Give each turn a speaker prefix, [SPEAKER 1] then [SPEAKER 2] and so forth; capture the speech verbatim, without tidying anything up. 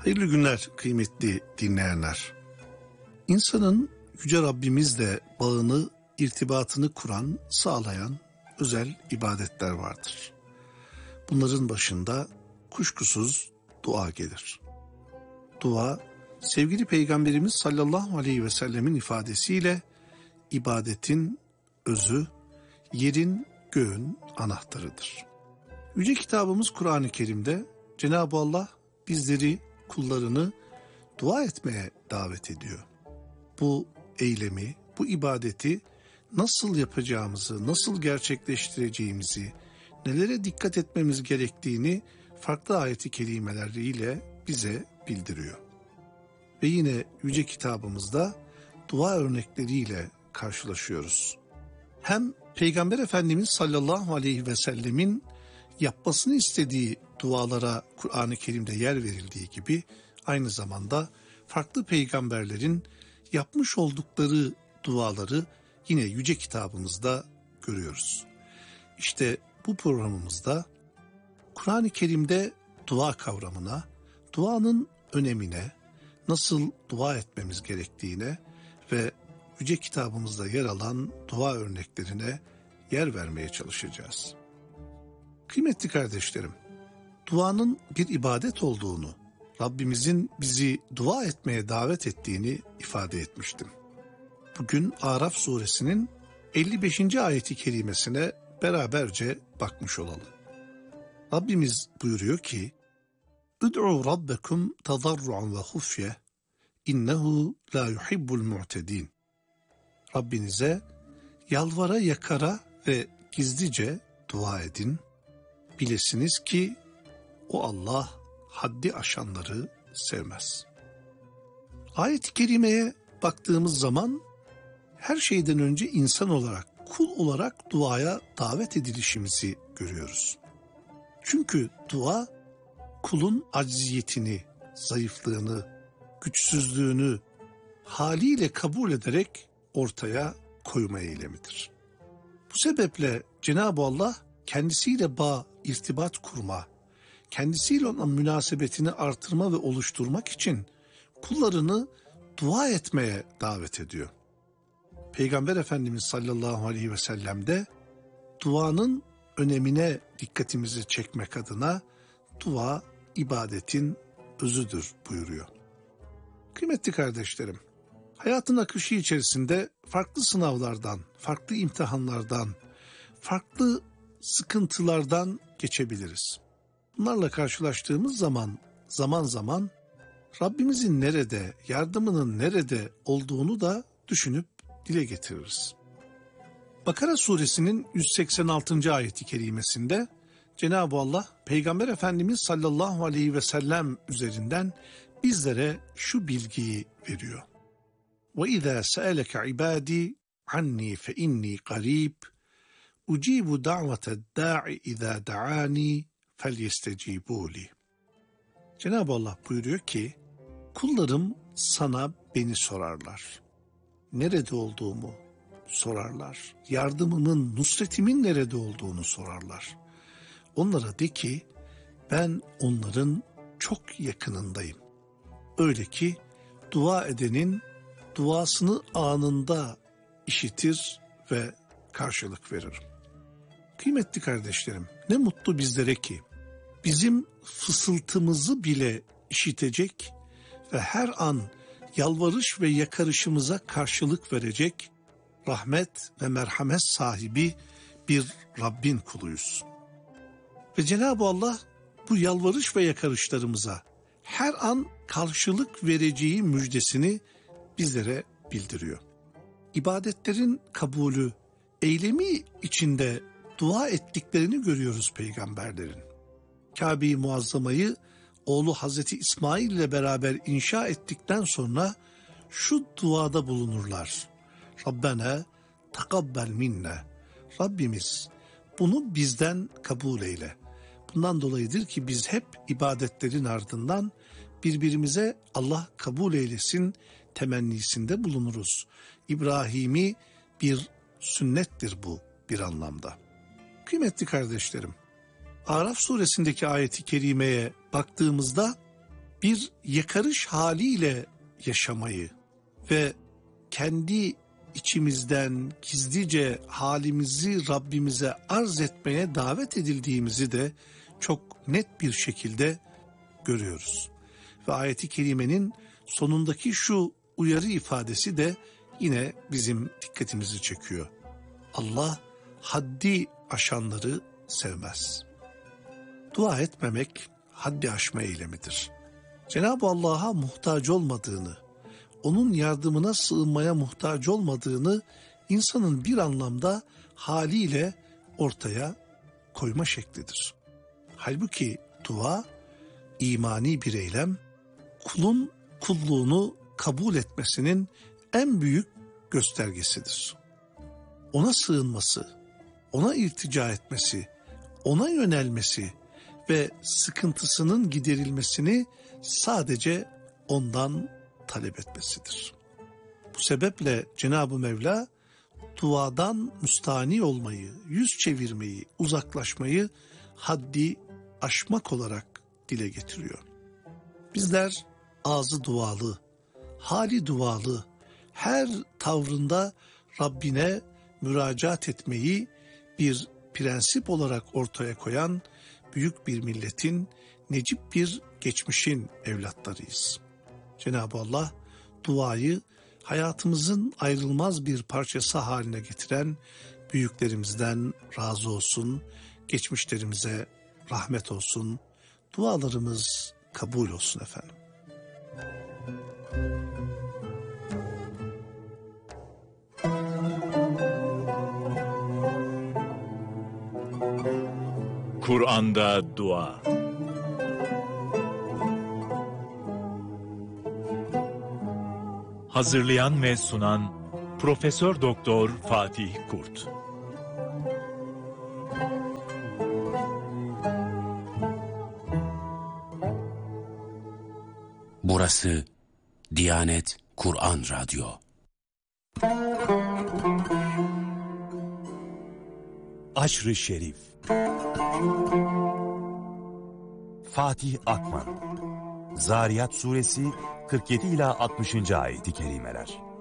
[SPEAKER 1] Hayırlı günler kıymetli dinleyenler. İnsanın Yüce Rabbimizle bağını, irtibatını kuran, sağlayan özel ibadetler vardır. Bunların başında kuşkusuz dua gelir. Dua, sevgili Peygamberimiz sallallahu aleyhi ve sellemin ifadesiyle ibadetin özü, yerin göğün anahtarıdır. Yüce kitabımız Kur'an-ı Kerim'de Cenab-ı Allah bizleri, kullarını dua etmeye davet ediyor. Bu eylemi, bu ibadeti nasıl yapacağımızı, nasıl gerçekleştireceğimizi, nelere dikkat etmemiz gerektiğini farklı ayet-i kerimeleriyle bize bildiriyor. Ve yine Yüce kitabımızda dua örnekleriyle karşılaşıyoruz. Hem Peygamber Efendimiz sallallahu aleyhi ve sellemin yapmasını istediği dualara Kur'an-ı Kerim'de yer verildiği gibi aynı zamanda farklı peygamberlerin yapmış oldukları duaları yine Yüce kitabımızda görüyoruz. İşte bu programımızda Kur'an-ı Kerim'de dua kavramına, duanın önemine, nasıl dua etmemiz gerektiğine ve Yüce kitabımızda yer alan dua örneklerine yer vermeye çalışacağız. Kıymetli kardeşlerim, duanın bir ibadet olduğunu, Rabbimizin bizi dua etmeye davet ettiğini ifade etmiştim. Bugün Araf suresinin elli beşinci ayeti kerimesine beraberce bakmış olalım. Rabbimiz buyuruyor ki: "Ud'u rabbekum tazarruan ve hufye, innehu la yuhibbul mu'tedin." Rabbinize yalvara yakara ve gizlice dua edin. Bilesiniz ki o Allah haddi aşanları sevmez. Ayet-i kerimeye baktığımız zaman her şeyden önce insan olarak, kul olarak duaya davet edilişimizi görüyoruz. Çünkü dua kulun acziyetini, zayıflığını, güçsüzlüğünü haliyle kabul ederek ortaya koyma eylemidir. Bu sebeple Cenab-ı Allah kendisiyle bağ, irtibat kurma, kendisiyle olan münasebetini artırma ve oluşturmak için kullarını dua etmeye davet ediyor. Peygamber Efendimiz sallallahu aleyhi ve sellem de duanın önemine dikkatimizi çekmek adına dua ibadetin özüdür buyuruyor. Kıymetli kardeşlerim, hayatın akışı içerisinde farklı sınavlardan, farklı imtihanlardan, farklı sıkıntılardan geçebiliriz. Bunlarla karşılaştığımız zaman zaman zaman Rabbimizin nerede, yardımının nerede olduğunu da düşünüp dile getiririz. Bakara suresinin yüz seksen altıncı ayeti kerimesinde Cenab-ı Allah Peygamber Efendimiz sallallahu aleyhi ve sellem üzerinden bizlere şu bilgiyi veriyor. وَاِذَا سَأَلَكَ عِبَادِي عَنِّي فَاِنِّي قَرِيبٌ اُجِيبُ دَعْوَةَ الدَّاعِ اِذَا دَعَانِي فَلْيَسْتَجِيبُوا لِي. Cenab-ı Allah buyuruyor ki, kullarım sana beni sorarlar. Nerede olduğumu sorarlar. Yardımımın, nusretimin nerede olduğunu sorarlar. Onlara de ki, ben onların çok yakınındayım. Öyle ki dua edenin duasını anında işitir ve karşılık veririm. Kıymetli kardeşlerim, ne mutlu bizlere ki bizim fısıltımızı bile işitecek ve her an yalvarış ve yakarışımıza karşılık verecek rahmet ve merhamet sahibi bir Rabbin kuluyuz. Ve Cenab-ı Allah bu yalvarış ve yakarışlarımıza her an karşılık vereceği müjdesini bizlere bildiriyor. İbadetlerin kabulü, eylemi içinde dua ettiklerini görüyoruz peygamberlerin. Kabe-i Muazzama'yı oğlu Hazreti İsmail ile beraber inşa ettikten sonra şu duada bulunurlar. Rabbena takabbel minna. Rabbimiz bunu bizden kabul eyle. Bundan dolayıdır ki biz hep ibadetlerin ardından birbirimize Allah kabul eylesin temennisinde bulunuruz. İbrahimi bir sünnettir bu bir anlamda. Kıymetli kardeşlerim, Araf suresindeki ayeti kerimeye baktığımızda bir yakarış haliyle yaşamayı ve kendi içimizden gizlice halimizi Rabbimize arz etmeye davet edildiğimizi de çok net bir şekilde görüyoruz. Ve ayet-i kerimenin sonundaki şu uyarı ifadesi de yine bizim dikkatimizi çekiyor. Allah haddi aşanları sevmez. Dua etmemek haddi aşma eylemidir. Cenab-ı Allah'a muhtaç olmadığını, onun yardımına sığınmaya muhtaç olmadığını insanın bir anlamda haliyle ortaya koyma şeklidir. Halbuki dua imani bir eylem, kulun kulluğunu kabul etmesinin en büyük göstergesidir. Ona sığınması, ona iltica etmesi, ona yönelmesi ve sıkıntısının giderilmesini sadece ondan talep etmesidir. Bu sebeple Cenab-ı Mevla duadan müstani olmayı, yüz çevirmeyi, uzaklaşmayı haddi aşmak olarak dile getiriyor. Bizler ağzı dualı, hali dualı, her tavrında Rabbine müracaat etmeyi bir prensip olarak ortaya koyan büyük bir milletin, necip bir geçmişin evlatlarıyız. Cenab-ı Allah duayı hayatımızın ayrılmaz bir parçası haline getiren büyüklerimizden razı olsun, geçmişlerimize rahmet olsun, dualarımız kabul olsun efendim.
[SPEAKER 2] Kur'an'da dua. Hazırlayan ve sunan Profesör Doktor Fatih Kurt.
[SPEAKER 3] Burası Diyanet Kur'an Radyo.
[SPEAKER 4] Aşr-ı Şerif. Fatih Akman. Zariyat Suresi kırk yedi ila altmışıncı ayeti kerimeler.